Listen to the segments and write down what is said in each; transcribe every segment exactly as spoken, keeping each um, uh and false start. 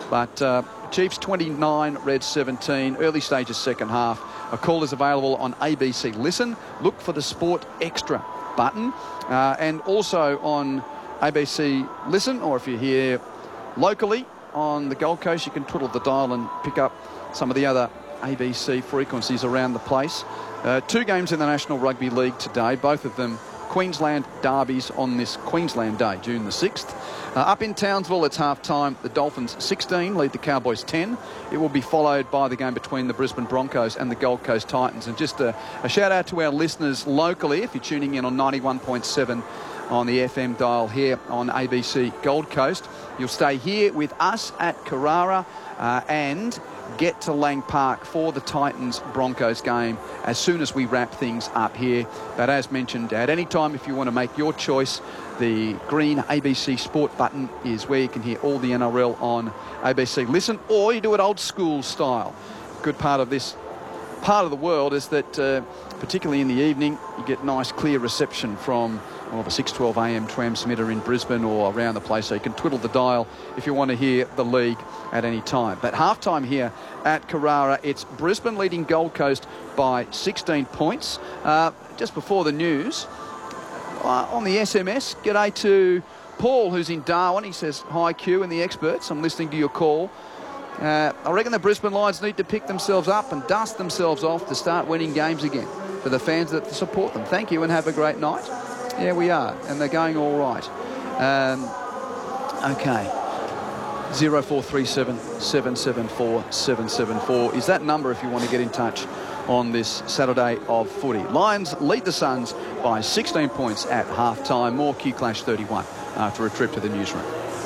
But uh, Chiefs twenty-nine, Reds seventeen, early stages second half. A call is available on A B C Listen. Look for the Sport Extra button. Uh, and also on A B C Listen, or if you're here locally on the Gold Coast, you can twiddle the dial and pick up some of the other A B C frequencies around the place. Uh, two games in the National Rugby League today, both of them Queensland derbies on this Queensland Day, June the sixth. Uh, up in Townsville, it's half-time. The Dolphins sixteen lead the Cowboys ten. It will be followed by the game between the Brisbane Broncos and the Gold Coast Titans. And just a, a shout-out to our listeners locally, if you're tuning in on ninety-one point seven on the F M dial here on A B C Gold Coast. You'll stay here with us at Carrara uh, and get to Lang Park for the Titans-Broncos game as soon as we wrap things up here. But as mentioned, at any time, if you want to make your choice, the green A B C Sport button is where you can hear all the N R L on A B C Listen, or you do it old school style. Good part of this part of the world is that, uh, particularly in the evening, you get nice clear reception from well, the six twelve a m transmitter in Brisbane or around the place, so you can twiddle the dial if you want to hear the league at any time. But halftime here at Carrara, it's Brisbane leading Gold Coast by sixteen points. Uh, just before the news, uh, on the S M S, g'day to Paul, who's in Darwin. He says, hi Q and the experts, I'm listening to your call. Uh, I reckon the Brisbane Lions need to pick themselves up and dust themselves off to start winning games again for the fans that support them. Thank you and have a great night. Yeah, we are, and they're going all right. Um, okay. zero four three seven, seven seven four, seven seven four is that number if you want to get in touch on this Saturday of footy. Lions lead the Suns by sixteen points at half-time. More Q Clash thirty-one after a trip to the newsroom.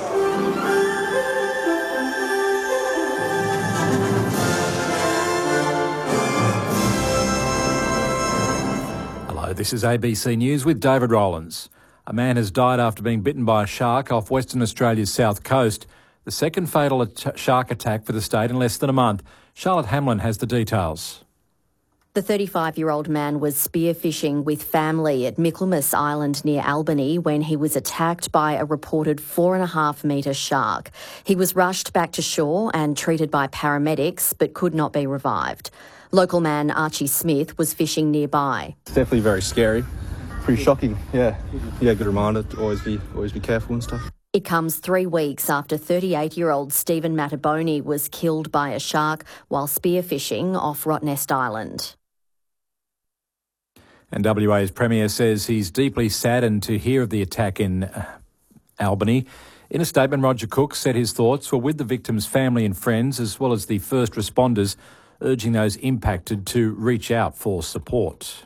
This is A B C News with David Rowlands. A man has died after being bitten by a shark off Western Australia's south coast. The second fatal at- shark attack for the state in less than a month. Charlotte Hamlin has the details. The thirty-five-year-old man was spearfishing with family at Michaelmas Island near Albany when he was attacked by a reported four and a half metre shark. He was rushed back to shore and treated by paramedics but could not be revived. Local man Archie Smith was fishing nearby. It's definitely very scary, pretty shocking, yeah. Yeah, good reminder to always be always be careful and stuff. It comes three weeks after thirty-eight-year-old Stephen Mataboni was killed by a shark while spearfishing off Rottnest Island. And W A's Premier says he's deeply saddened to hear of the attack in uh, Albany. In a statement, Roger Cook said his thoughts were with the victim's family and friends as well as the first responders, urging those impacted to reach out for support.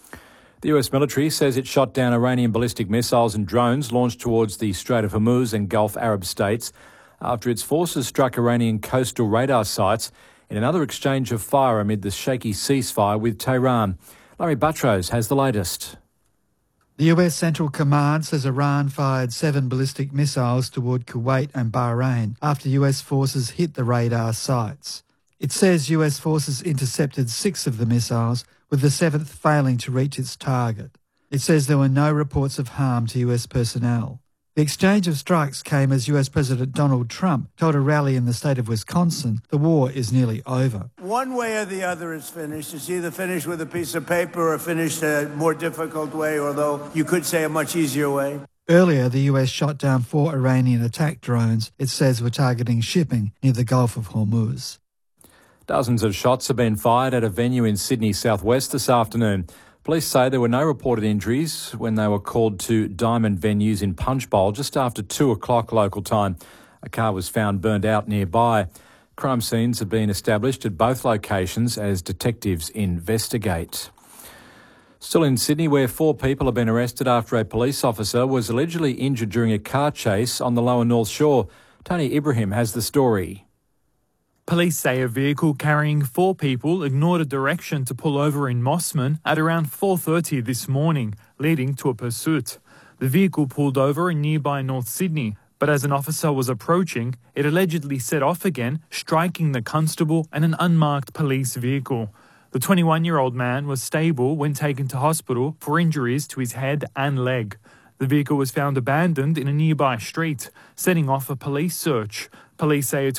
The U S military says it shot down Iranian ballistic missiles and drones launched towards the Strait of Hormuz and Gulf Arab states after its forces struck Iranian coastal radar sites in another exchange of fire amid the shaky ceasefire with Tehran. Larry Buttrose has the latest. The U S Central Command says Iran fired seven ballistic missiles toward Kuwait and Bahrain after U S forces hit the radar sites. It says U S forces intercepted six of the missiles, with the seventh failing to reach its target. It says there were no reports of harm to U S personnel. The exchange of strikes came as U S President Donald Trump told a rally in the state of Wisconsin the war is nearly over. One way or the other is finished. It's either finished with a piece of paper or finished a more difficult way, although you could say a much easier way. Earlier, the U S shot down four Iranian attack drones it says were targeting shipping near the Gulf of Hormuz. Dozens of shots have been fired at a venue in Sydney southwest this afternoon. Police say there were no reported injuries when they were called to Diamond venues in Punchbowl just after two o'clock local time. A car was found burned out nearby. Crime scenes have been established at both locations as detectives investigate. Still in Sydney, where four people have been arrested after a police officer was allegedly injured during a car chase on the lower North Shore. Tony Ibrahim has the story. Police say a vehicle carrying four people ignored a direction to pull over in Mossman at around four thirty this morning, leading to a pursuit. The vehicle pulled over in nearby North Sydney, but as an officer was approaching, it allegedly set off again, striking the constable and an unmarked police vehicle. The twenty-one-year-old man was stable when taken to hospital for injuries to his head and leg. The vehicle was found abandoned in a nearby street, setting off a police search. Police say a